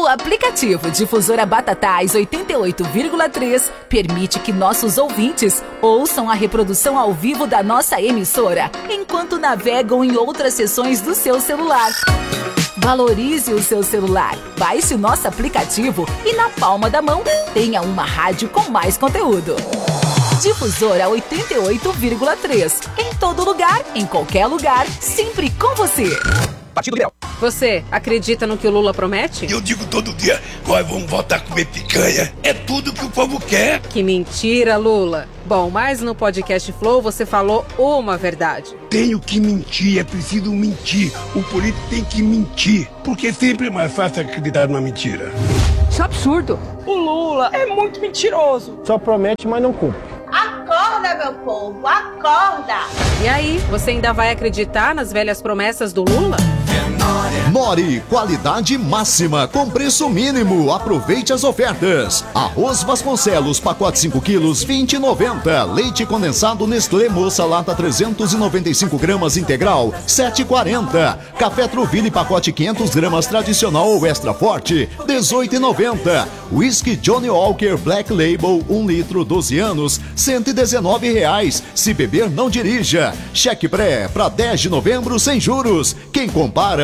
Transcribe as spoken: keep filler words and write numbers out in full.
aplicativo Difusora Batatais oitenta e oito vírgula três permite que nossos ouvintes ouçam a reprodução ao vivo da nossa emissora, enquanto navegam em outras seções do seu celular. Valorize o seu celular, baixe o nosso aplicativo e na palma da mão tenha uma rádio com mais conteúdo. Difusora oitenta e oito vírgula três. Em todo lugar, em qualquer lugar, sempre com você. Partido Liberal. Você acredita no que o Lula promete? Eu digo todo dia, nós vamos voltar a comer picanha. É tudo que o povo quer. Que mentira, Lula. Bom, mas no podcast Flow você falou uma verdade. Tenho que mentir, é preciso mentir. O político tem que mentir, porque sempre é mais fácil acreditar numa mentira. Isso é absurdo. O Lula é muito mentiroso. Só promete, mas não cumpre. Acorda, meu povo, acorda! E aí, você ainda vai acreditar nas velhas promessas do Lula? Nori, qualidade máxima com preço mínimo. Aproveite as ofertas. Arroz Vasconcelos, pacote cinco quilos, vinte e noventa. Leite condensado Nestlé Moça Lata trezentos e noventa e cinco gramas integral, sete e quarenta. Café Troville, pacote quinhentos gramas tradicional ou extra forte, dezoito e noventa. Whisky Johnny Walker Black Label, um litro, doze anos, cento e dezenove reais. Se beber, não dirija. Cheque pré para dez de novembro sem juros. Quem compara